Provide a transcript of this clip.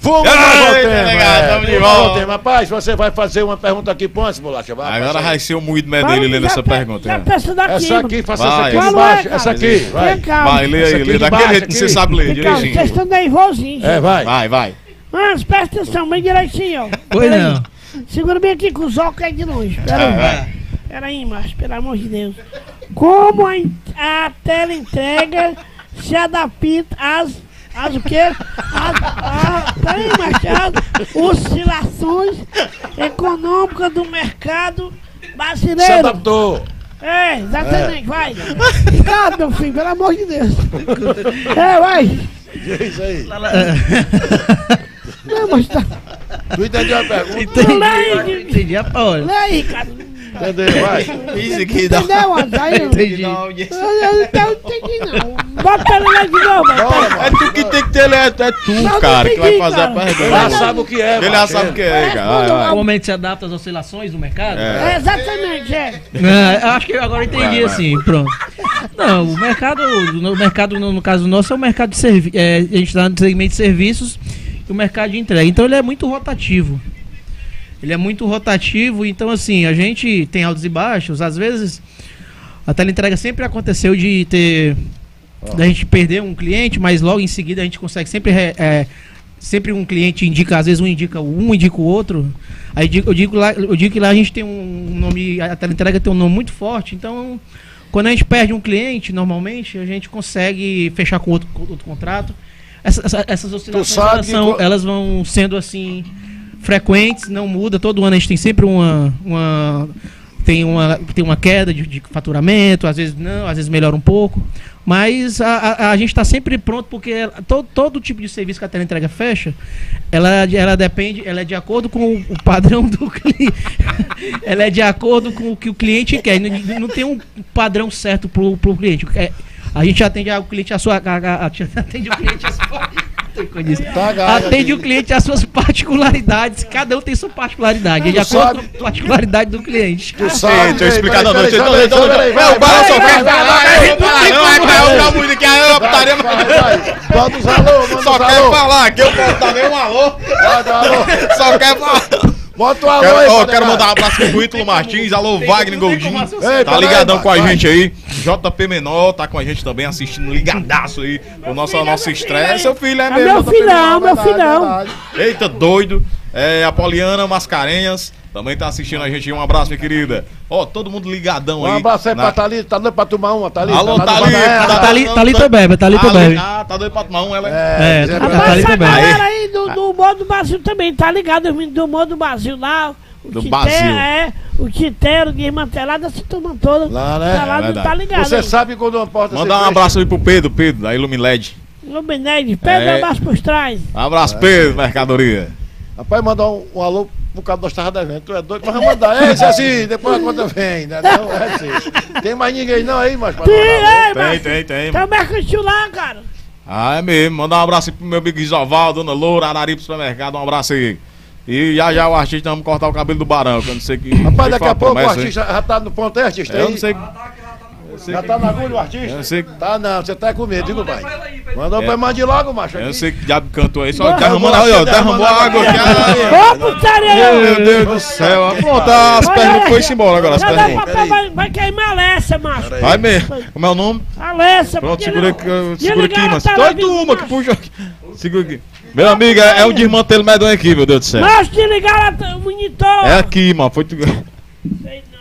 Vamos ao Legal, tema. Rapaz, você vai fazer uma pergunta aqui, põe, bolacha. Agora vai ser o moído dele lendo essa pergunta. Essa aqui, faça essa aqui Vai. de baixo. Essa aqui, vai. Vai, lê aí, lê daquele jeito que você sabe ler, direitinho. Vocês estão nervosinhos. Vai. Mas presta atenção, bem direitinho, ó. Pois não. Segura bem aqui com os óculos aí de longe. Pera aí, macho, pelo amor de Deus. Como a teleentrega se adapta às o quê? Peraí, macho, as oscilações econômicas do mercado brasileiro. Se adaptou. É, exatamente, vai. Cuidado, meu filho, pelo amor de Deus. Vai. É isso aí. Não, mas tá. Tu entendeu a pergunta? Entendi a Paula. Lê aí, cara. Entendeu, vai. Isso aqui dá. Entendeu, André? Entendi. Eu não entendi, não. Bota ele lá de novo, É tu que tem que ter, é tu, cara, que vai fazer a Ele já pergunta. sabe o que é, Ele já sabe o que é, cara. Vai. Como a gente se adapta às oscilações do mercado? É, exatamente, é. Eu acho que agora eu entendi assim, pronto. Não, o mercado, no caso nosso, é o mercado de serviços. A gente está no segmento de serviços e o mercado de entrega. Então ele é muito rotativo. Então assim, a gente tem altos e baixos. Às vezes, a teleentrega sempre aconteceu de ter... da gente perder um cliente, mas logo em seguida a gente consegue sempre... sempre um cliente indica, às vezes um indica o outro. Aí eu digo que lá a gente tem um nome, a teleentrega tem um nome muito forte, então quando a gente perde um cliente, normalmente a gente consegue fechar com outro contrato. Essas oscilações elas vão sendo assim frequentes, não muda, todo ano a gente tem sempre tem uma queda de faturamento, às vezes não, às vezes melhora um pouco, mas a gente está sempre pronto, porque todo tipo de serviço que a teleentrega fecha, ela é de acordo com o padrão do cliente, ela é de acordo com o que o cliente quer, não tem um padrão certo pro cliente. A gente atende o cliente atende o cliente às suas particularidades. Cada um tem sua particularidade. É de acordo com a particularidade do cliente. Tu sabe. Deixa eu explicar da noite. O Barão só quer falar. Bota os alô, Só quer falar. Aqui eu posso dar nem um alô. Só quer falar. Bota o alô aí. Quero mandar um abraço pro Ítalo Martins. Alô, Wagner Goldin. Tá ligadão com a gente aí. JP Menor tá com a gente também, assistindo ligadaço aí. O nosso estreia. Seu filho é mesmo. Meu filhão. Eita, doido. A Poliana Mascarenhas também tá assistindo a gente. Um abraço, minha querida. Todo mundo ligadão aí. Um abraço aí pra Thalita. Tá doido pra tomar uma, Thalita? Alô, Thalita bebe. Tá doido pra tomar uma, ela Rapaz, essa galera aí do Humor do Brasil também, tá ligado? Do Humor do Brasil lá. O Titeiro, de Irmantelada, essa turma toda. Lá, né? Tá ligado. Você sabe quando uma porta Mandar um abraço aí pro Pedro, da Ilumiled. Ilumiled, Pedro, abraço pros trás. Um abraço, Pedro, mercadoria. Rapaz, mandar um alô por causa nós tava devendo. Tu é doido, mas vamos mandar. Esse assim, depois a conta vem, né? Não, é assim. Tem mais ninguém não aí, mas Tem. Tem o mercantil lá, cara. É mesmo. Mandar um abraço aí pro meu amigo Isoval, Dona Loura, Araripe Supermercado. Um abraço aí. E já o artista, vamos cortar o cabelo do Barão, que eu não sei que... Rapaz, daqui a pouco o artista já tá no ponto, é, artista? Eu não sei... Já tá na agulha o artista? Eu não sei... Tá não, você tá com medo, digo, pai. Mandou pra mande logo, macho. Eu não sei que diabo cantou aí, só derramando aí, ó, derramou água aqui. Ô, putaria! Meu Deus do céu. Pronto, as perguntas foi-se embora agora, as perguntas. Vai queimar a Alessa, macho. Vai mesmo. Como é o nome? Alessa. Pronto, segura aqui, mano. Doido uma que puxa aqui. Segura aqui. Meu amigo, é o desmantelo medonho aqui, meu Deus do céu. Macho, desligaram o monitor. É aqui, mano. Foi...